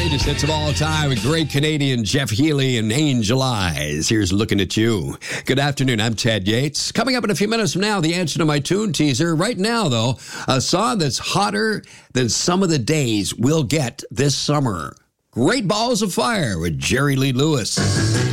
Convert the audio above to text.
greatest hits of all time with great Canadian Jeff Healey and Angel Eyes. Here's Looking at You. Good afternoon, I'm Ted Yates. Coming up in a few minutes from now, the answer to my tune teaser. Right now, though, a song that's hotter than some of the days we'll get this summer. Great Balls of Fire with Jerry Lee Lewis.